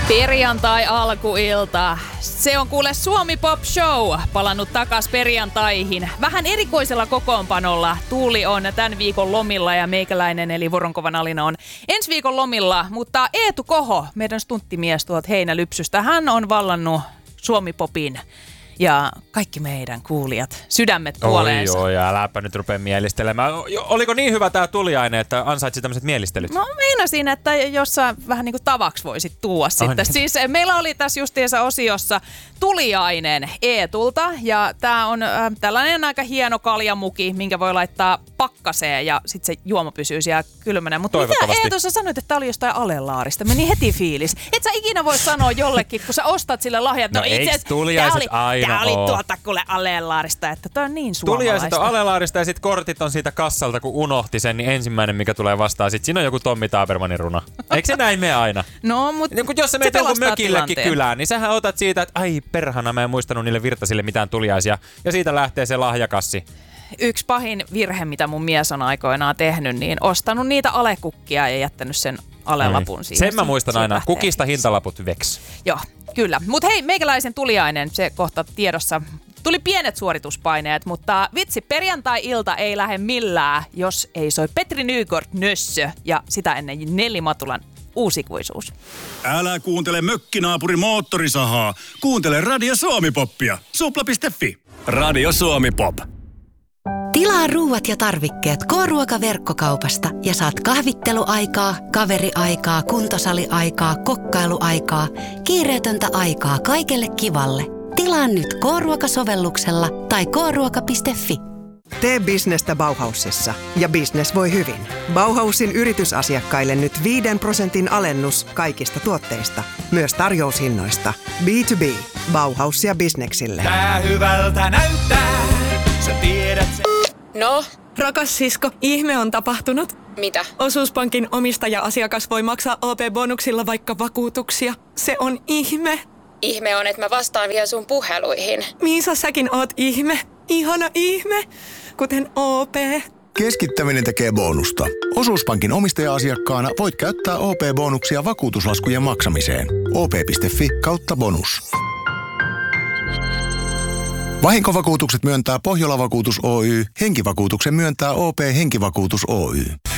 Perjantai-alkuilta. Se on kuule Suomi Pop Show palannut takas perjantaihin. Vähän erikoisella kokoonpanolla. Tuuli on tämän viikon lomilla ja meikäläinen eli Voronkovan Alina on ensi viikon lomilla. Mutta Eetu Koho, meidän stunttimies tuolta Heinälypsystä, hän on vallannut Suomi Popin. Ja kaikki meidän kuulijat, sydämet puoleensa. Oi, äläpä nyt rupea mielistelemään. Oliko niin hyvä tää tuliaine, että ansaitsi tämmöiset mielistelyt? No meinasin, että jossain vähän niin kuin tavaksi voisit tuoda sitten. Niin. Siis meillä oli tässä justiinsa osiossa tuliainen Eetulta. Ja tää on tällainen aika hieno kaljamuki, minkä voi laittaa pakkaseen ja sitten se juoma pysyy siellä kylmänä. Mutta mitä Eetu, sä sanoit, että tää oli jostain alelaarista? Meni heti fiilis. Et sä ikinä voi sanoa jollekin, kun sä ostat sille lahjat. No eiks tuliaiset aina tää oli tuolta kuule alelaarista, että toi on niin suomalaista. Tuliaiset on alelaarista ja sit kortit on siitä kassalta, kun unohti sen, niin ensimmäinen mikä tulee vastaan. Sit siinä on joku Tommi Tabermanin runa. Eikö se näin mene aina? No, mutta niin, jos sä menet jonkun mökillekin kylään, niin sähän otat siitä, että ai perhana, mä en muistanut niille virtasille mitään tuliaisia. Ja siitä lähtee se lahjakassi. Yksi pahin virhe, mitä mun mies on aikoinaan tehnyt, niin ostanut niitä alekukkia ja jättänyt sen alelapun siihen. Sen mä muistan aina. Kukista hintalaput veks. Joo, kyllä. Mutta hei, meikäläisen tuliainen, se kohta tiedossa. Tuli pienet suorituspaineet, mutta vitsi, perjantai-ilta ei lähde millään, jos ei soi Petri Nygård Nössö ja sitä ennen Nelli Matulan Uusikuisuus. Älä kuuntele mökkinaapuri moottorisahaa. Kuuntele Radio Suomi Poppia. Supla.fi. Radio Suomi Pop. Tilaa ruuat ja tarvikkeet K-ruoka-verkkokaupasta ja saat kahvitteluaikaa, kaveriaikaa, kuntosaliaikaa, kokkailuaikaa, kiireetöntä aikaa kaikelle kivalle. Tilaa nyt K-ruoka-sovelluksella tai kruoka.fi. Tee bisnestä Bauhausissa ja business voi hyvin. Bauhausin yritysasiakkaille nyt 5% alennus kaikista tuotteista, myös tarjoushinnoista. B2B, Bauhaus ja bisneksille. Tää hyvältä näyttää, sä tiedät sen. No? Rakas sisko, ihme on tapahtunut. Mitä? Osuuspankin omistaja-asiakas voi maksaa OP-bonuksilla vaikka vakuutuksia. Se on ihme. Ihme on, että mä vastaan vielä sun puheluihin. Miisa, säkin oot ihme. Ihana ihme. Kuten OP. Keskittäminen tekee bonusta. Osuuspankin omistaja-asiakkaana voit käyttää OP-bonuksia vakuutuslaskujen maksamiseen. op.fi/bonus. Vahinkovakuutukset myöntää Pohjola Vakuutus Oy. Henkivakuutuksen myöntää OP Henkivakuutus Oy.